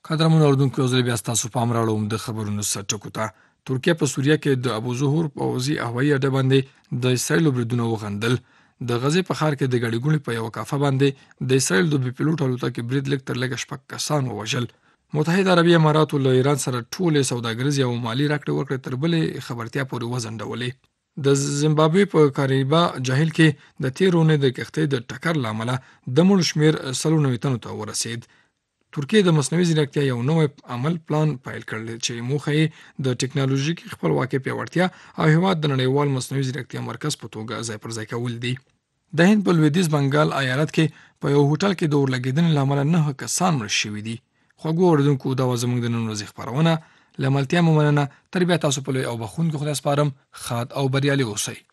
قدرمن اوردونکو زه بیا ستاسو پام راوړم د خبرونو سرټکو ته. ترکیه په سوریه کې د ابو ظهور پوځي هوایي اډه باندې د اسرایل بریدونه وغندل. د غزې په ښار کې د ګاډي ګونې په یوه کافه باندې د اسرایل د بي پیلوټ الوتکې برید لږ تر لږه 6 کسان ووژل. متحده عربي اماراتو له ایران سره ټولې سوداګریزې او مالي راکړې ورکړې تر بلې خبرتیا پورې وځنډولې. د زیمبابوې په کاریبا جهیل کې د تېرې اونۍ د کښتۍ د ټکر له امله د مړو شمېر 90 تنو ته ورسېد. ترکیه د مصنوعي ځیرکتیا یو نوی عمل پلان پیل کړی چې موخه یې د ټکنالوژیکي خپلواکۍ پیاوړتیا او هېواد د نړیوال مصنوعي ځیرکتیا مرکز په توګه ځای پر ځای کول دي. د هند په لویدیځ بنګال ایالت کې په یو هوټل کې د اورلګېدنې له امله 9 کسان مړه شوي دي. خوږو اورېدونکو دا وه زموږ د نن ورځې خپرونه. له ملتیا مو مننه. تر بیا تاسو په لوی او بخښونکي خدای سپارم. ښاد او بریالي اوسئ.